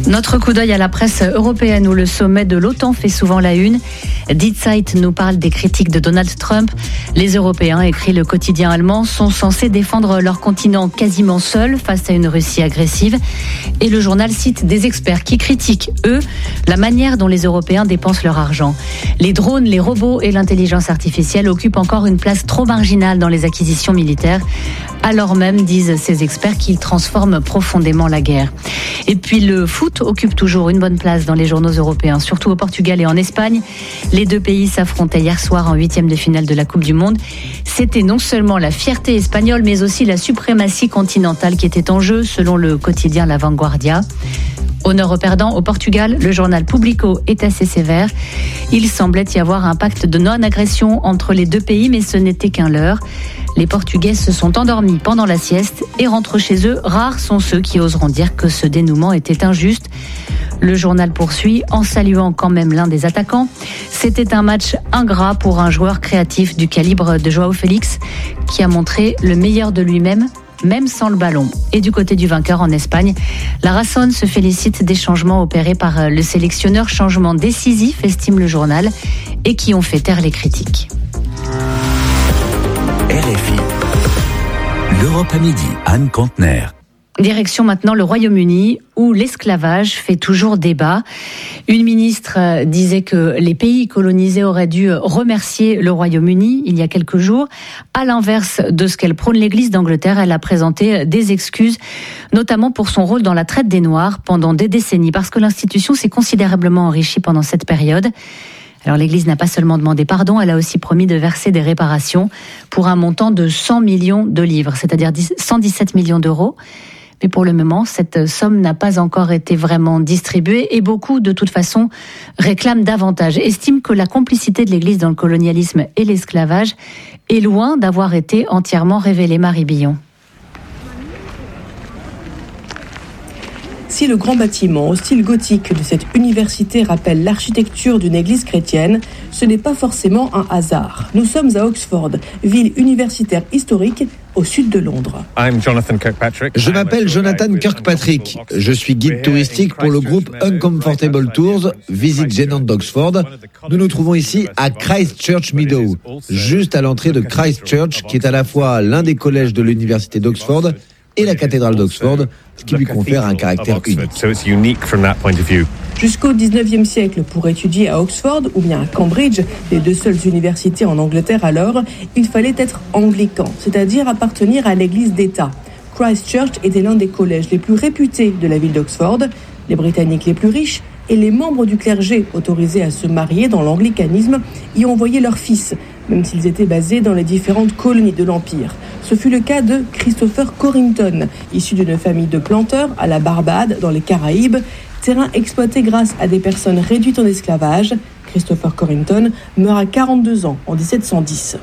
Notre coup d'œil à la presse européenne où le sommet de l'OTAN fait souvent la une. Die Zeit nous parle des critiques de Donald Trump. Les Européens, écrit le quotidien allemand, sont censés défendre leur continent quasiment seuls face à une Russie agressive. Et le journal cite des experts qui critiquent, eux, la manière dont les Européens dépensent leur argent. Les drones, les robots et l'intelligence artificielle occupent encore une place trop marginale dans les acquisitions militaires, alors même, disent ces experts, qu'ils transforment profondément la guerre. Et puis le foot occupe toujours une bonne place dans les journaux européens, surtout au Portugal et en Espagne. Les deux pays s'affrontaient hier soir en 8e de finale de la Coupe du Monde. C'était non seulement la fierté espagnole, mais aussi la suprématie continentale qui était en jeu, selon le quotidien La Vanguardia. Honneur aux perdants, au Portugal, le journal Público est assez sévère. Il semblait y avoir un pacte de non-agression entre les deux pays, mais ce n'était qu'un leurre. Les Portugais se sont endormis pendant la sieste et rentrent chez eux. Rares sont ceux qui oseront dire que ce dénouement était injuste. Le journal poursuit en saluant quand même l'un des attaquants. C'était un match ingrat pour un joueur créatif du calibre de João Félix qui a montré le meilleur de lui-même, même sans le ballon. Et du côté du vainqueur en Espagne, la Razón se félicite des changements opérés par le sélectionneur, changements décisifs, estime le journal, et qui ont fait taire les critiques. RFI, l'Europe à midi, Anne Contener. Direction maintenant le Royaume-Uni, où l'esclavage fait toujours débat. Une ministre disait que les pays colonisés auraient dû remercier le Royaume-Uni il y a quelques jours. À l'inverse de ce qu'elle prône l'Église d'Angleterre, elle a présenté des excuses, notamment pour son rôle dans la traite des Noirs pendant des décennies, parce que l'institution s'est considérablement enrichie pendant cette période. Alors l'Église n'a pas seulement demandé pardon, elle a aussi promis de verser des réparations pour un montant de 100 millions de livres, c'est-à-dire 117 millions d'euros. Mais pour le moment, cette somme n'a pas encore été vraiment distribuée et beaucoup, de toute façon, réclament davantage. Estiment que la complicité de l'Église dans le colonialisme et l'esclavage est loin d'avoir été entièrement révélée. Marie Billon. Si le grand bâtiment au style gothique de cette université rappelle l'architecture d'une église chrétienne, ce n'est pas forcément un hasard. Nous sommes à Oxford, ville universitaire historique au sud de Londres. Je m'appelle Jonathan Kirkpatrick. Je suis guide touristique pour le groupe Uncomfortable Tours, visite gênante d'Oxford. Nous nous trouvons ici à Christ Church Meadow, juste à l'entrée de Christ Church, qui est à la fois l'un des collèges de l'université d'Oxford et la cathédrale d'Oxford, ce qui lui confère un caractère unique. Jusqu'au 19e siècle, pour étudier à Oxford ou bien à Cambridge, les deux seules universités en Angleterre alors, il fallait être anglican, c'est-à-dire appartenir à l'église d'État. Christ Church était l'un des collèges les plus réputés de la ville d'Oxford, les Britanniques les plus riches et les membres du clergé autorisés à se marier dans l'anglicanisme y envoyaient leurs fils, même s'ils étaient basés dans les différentes colonies de l'Empire. Ce fut le cas de Christopher Corrington, issu d'une famille de planteurs à la Barbade, dans les Caraïbes, terrain exploité grâce à des personnes réduites en esclavage. Christopher Corrington meurt à 42 ans en 1710.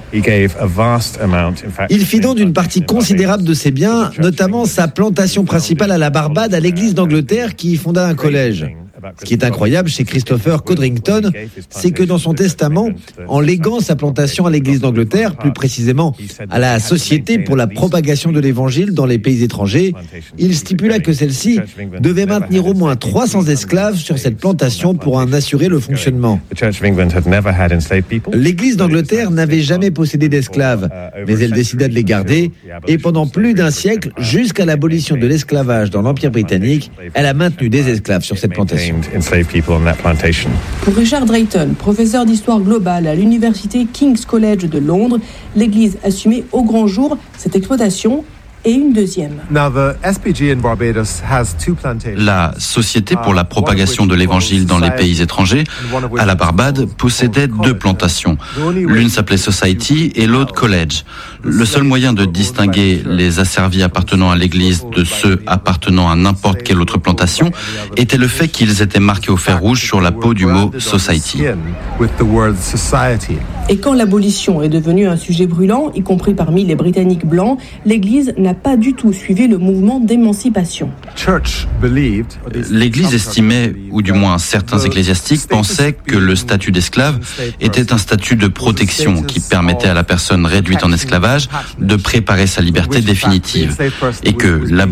Il fit don d'une partie considérable de ses biens, notamment sa plantation principale à la Barbade, à l'église d'Angleterre, qui y fonda un collège. Ce qui est incroyable chez Christopher Codrington, c'est que dans son testament, en léguant sa plantation à l'église d'Angleterre, plus précisément à la Société pour la propagation de l'évangile dans les pays étrangers, il stipula que celle-ci devait maintenir au moins 300 esclaves sur cette plantation pour en assurer le fonctionnement. L'église d'Angleterre n'avait jamais possédé d'esclaves, mais elle décida de les garder, et pendant plus d'un siècle, jusqu'à l'abolition de l'esclavage dans l'Empire britannique, elle a maintenu des esclaves sur cette plantation. Pour Richard Drayton, professeur d'histoire globale à l'université King's College de Londres, l'Église assumait au grand jour cette exploitation et une deuxième. La Société pour la propagation de l'évangile dans les pays étrangers, à la Barbade, possédait deux plantations. L'une s'appelait Society et l'autre College. Le seul moyen de distinguer les asservis appartenant à l'église de ceux appartenant à n'importe quelle autre plantation était le fait qu'ils étaient marqués au fer rouge sur la peau du mot Society. Et quand l'abolition est devenue un sujet brûlant, y compris parmi les Britanniques blancs, l'Église n'a pas du tout suivi le mouvement d'émancipation. L'Église estimait, ou du moins certains ecclésiastiques pensaient, que le statut d'esclave était un statut de protection qui permettait à la personne réduite en esclavage de préparer sa liberté définitive et que